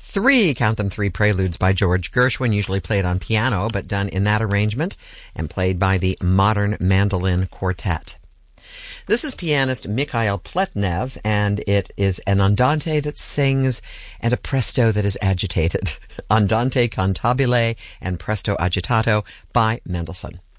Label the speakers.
Speaker 1: three preludes by George Gershwin, usually played on piano, but done in that arrangement and played by the Modern Mandolin Quartet. This is pianist Mikhail Pletnev, and it is an andante that sings and a presto that is agitated. Andante cantabile and presto agitato by Mendelssohn.